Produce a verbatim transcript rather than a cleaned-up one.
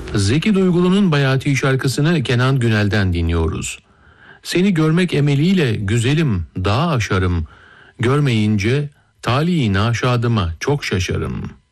Zeki Duygulu'nun Bayati şarkısını Kenan Günel'den dinliyoruz. Seni görmek emeliyle güzelim dağı aşarım, görmeyince tali naşadıma çok şaşarım.